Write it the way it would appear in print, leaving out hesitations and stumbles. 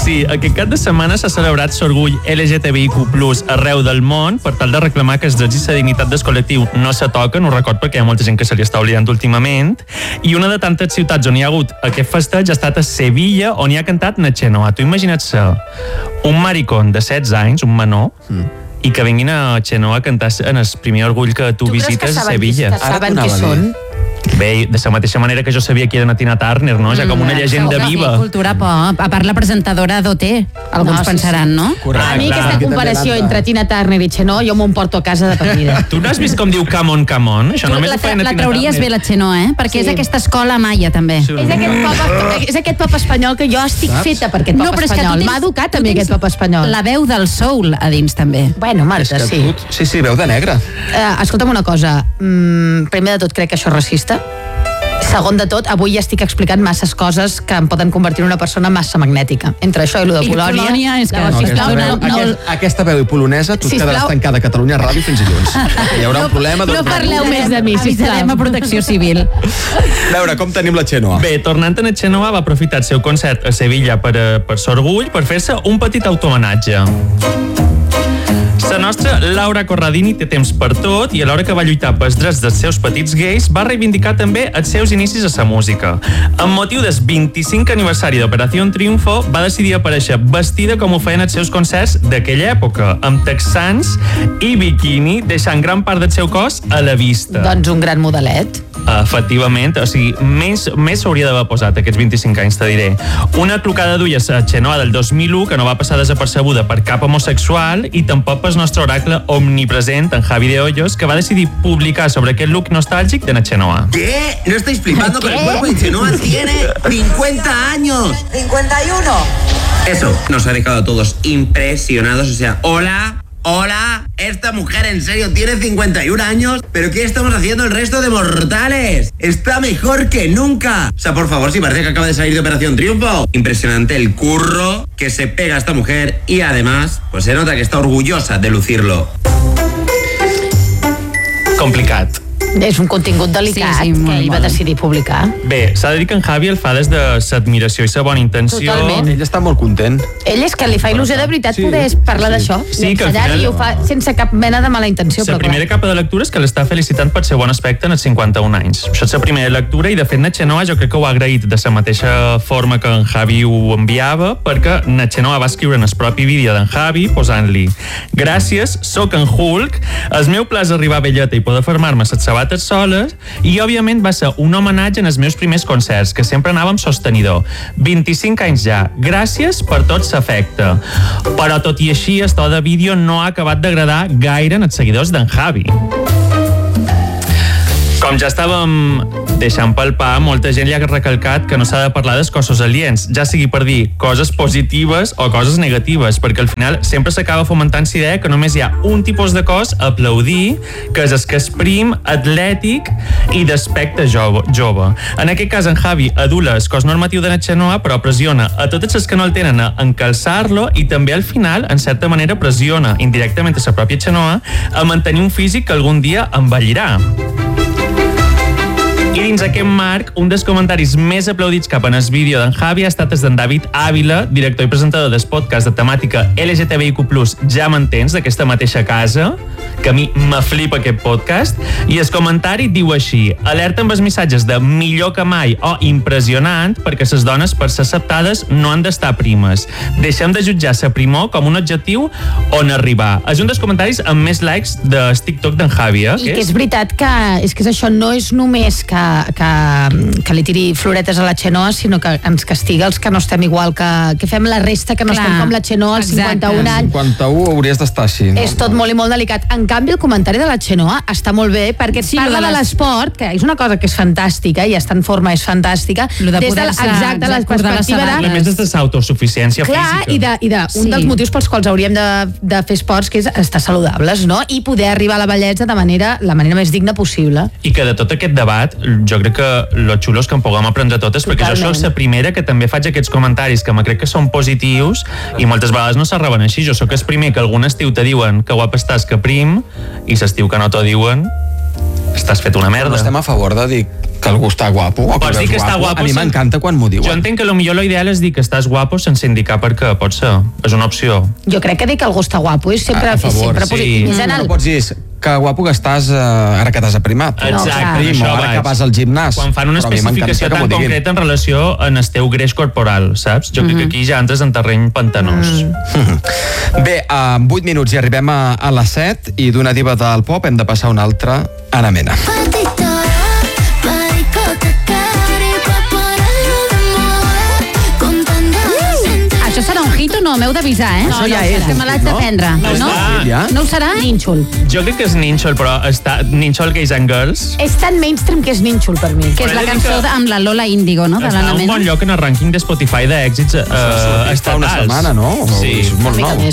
Sí, aquest cap de setmana s'ha celebrat l'orgull LGTBIQ+ arreu del món per tal de reclamar que els drets i la dignitat del col·lectiu no se toquen, ho record perquè hi ha molta gent que se li està oblidant últimament, i una de tantes ciutats on hi ha hagut aquest festeig ha estat a Sevilla, on hi ha cantat na Chenoa. Tu imagina't ser un maricón de 16 anys, un menor, i que vinguin a Chenoa a cantar en el primer orgull que tu visites a Sevilla. Tu creus que saben qui són? Bé, de la mateixa manera que jo sabia qui era na Tina Turner, no? Ja com una llegenda viva. Cultura pop, a part la presentadora d'OT, alguns pensaran, no? A mi aquesta comparació entre Tina Turner i Chenoa jo m'ho emporto a casa de per vida. Tu no has vist com diu Come on, come on? Això només ho feien a Tina Turner. La trauries bé la Chenoa, perquè és aquesta escola maia, també. És aquest pop espanyol que jo estic feta per aquest pop espanyol. M'ha educat també aquest pop espanyol. La veu del soul a dins, també. Bueno, Marta, sí. Sí, veu de negre. Escolta'm una cosa, primer de tot crec que això és racista. Segon de tot, avui ja estic explicant masses coses que em poden convertir en una persona massa magnètica. Entre això i lo de Polònia... Aquesta veu i polonesa, tu et quedaràs tancada a Catalunya Ràdio fins dilluns. Hi haurà un problema... No parleu més de mi, sisplau. Avisarem a Protecció Civil. A veure, com tenim la Chenoa? Bé, tornant a Chenoa, va aprofitar el seu concert a Sevilla per l'orgull per fer-se un petit autohomenatge. La nostra Laura Corradini té temps per tot i alhora que va lluitar pels drets dels seus petits gais va reivindicar també els seus inicis a la música. Amb motiu del 25 aniversari d'Operació Triunfo va decidir aparèixer vestida com ho feien els seus concerts d'aquella època, amb texans i biquini, deixant gran part del seu cos a la vista. Doncs un gran modelet. Efectivament, o sigui, més s'hauria d'haver posat aquests 25 anys, te diré. Una clocada d'ulles a Chenoa del 2001 que no va passar desapercebuda per cap homosexual i tampoc pel nostre oracle omnipresent, en Javi de Hoyos, que va decidir publicar sobre aquest look nostàlgic de na Chenoa. ¿Qué? ¿No estáis flipando con el cuerpo de Chenoa? Tiene 50 años. 51. Eso nos ha dejado a todos impresionados. O sea, Hola, esta mujer en serio tiene 51 años, pero ¿qué estamos haciendo el resto de mortales? Está mejor que nunca. O sea, por favor, si parece que acaba de salir de Operación Triunfo. Impresionante el curro que se pega a esta mujer y además, pues se nota que está orgullosa de lucirlo. Complicat. És un contingut delicat que ell va decidir publicar. Bé, s'ha de dir que en Javi el fa des de l'admiració i la bona intenció. Totalment. Ell està molt content. Ell és que li fa il·lusió de veritat poder parlar d'això. Sí, que al final... I ho fa sense cap mena de mala intenció. La primera capa de lectura és que l'està felicitant per ser bon aspecte en els 51 anys. Això és la primera lectura i de fet na Chenoa jo crec que ho ha agraït de la mateixa forma que en Javi ho enviava, perquè na Chenoa va escriure en el propi vídeo d'en Javi posant-li: gràcies, soc en Hulk, el meu pla és arribar a velleta i poder fermar-me les sabates soles, i òbviament va ser un homenatge en els meus primers concerts, que sempre anava amb sostenidor. 25 anys ja, gràcies per tot l'afecte. Però tot i així, el to de vídeo no ha acabat d'agradar gaire en els seguidors d'en Javi. Com ja estàvem deixant palpar, molta gent li ha recalcat que no s'ha de parlar dels cossos aliens, ja sigui per dir coses positives o coses negatives, perquè al final sempre s'acaba fomentant la idea que només hi ha un tipus de cos a aplaudir, que és el que és prim, atlètic i d'aspecte jove. En aquest cas, en Javi adula el cos normatiu de na Chenoa, però pressiona a totes les que no el tenen a encalçar-lo i també al final, en certa manera, pressiona indirectament a la pròpia Chenoa a mantenir un físic que algun dia envellirà. I dins aquest marc, un dels comentaris més aplaudits cap en el vídeo d'en Javi ha estat el d'en David Ávila, director i presentador del podcast de temàtica LGTBIQ+, ja m'entens, d'aquesta mateixa casa, que a mi me flipa aquest podcast, i el comentari diu així: alerta amb els missatges de millor que mai o impressionant, perquè les dones, per ser acceptades, no han d'estar primes. Deixem de jutjar la primor com un objectiu on arribar. És un dels comentaris amb més likes del TikTok d'en Javi, I que és veritat que és això no és només que li tiri floretes a la Chenoa, sinó que ens castiga els que no estem igual, que fem la resta, que no estem com la Chenoa als 51 anys. 51 hauries d'estar així. No? És tot molt i molt delicat. En canvi, el comentari de la Chenoa està molt bé, perquè parla de l'esport, que és una cosa que és fantàstica, i està en forma, és fantàstica, des de la perspectiva de... A més, des de l'autosuficiència física. Clar, i un dels motius pels quals hauríem de fer esports, que és estar saludables, no? I poder arribar a la bellesa de la manera més digna possible. I que de tot aquest debat, jo crec que lo xulo és que en puguem aprendre totes. Totalment. Perquè jo soc la primera que també faig aquests comentaris que me crec que són positius i moltes vegades no s'arreben així. Jo sóc el primer que algun estiu te diuen que guapa estàs, que prim, i l'estiu que no t'ho diuen estàs fet una merda. No estem a favor de dir que algú està guapo o que Pots dir que està guapo. A mi m'encanta quan m'ho diuen. Jo entenc que potser lo ideal és dir que estàs guapo sense indicar per què, pot ser. És una opció. Jo crec que dir que algú està guapo és sempre, A favor, sempre sí. positiu. No pots dir que guapo que estàs ara que t'has aprimat. Exacte, Prim, això ara vaig. que vas al gimnàs. Quan fan una Però a mi m'encanta especificació que tan m'ho diguin. concreta en relació en el teu greix corporal, saps? Jo crec que aquí ja entres en terreny pantanós. Bé, en 8 minuts i arribem a les 7 i d'una diva del pop hem de passar a una altra, Ana Mena. Això serà un hit o no? M'heu d'avisar, eh? Això ja és que un me l'haig hit, no? d'aprendre. No No? està. Ja? No ho serà? Nínxol. Jo crec que és Nínxol, però està Nínxol Guys and Girls. És tan mainstream que és nínxol per mi. Que és la cançó amb la Lola Índigo, no? De Està l'Anna a un Mena. bon lloc en el rànquing de Spotify d'èxits Fa una estatals. setmana, no? Sí. És molt Una mica nou. més.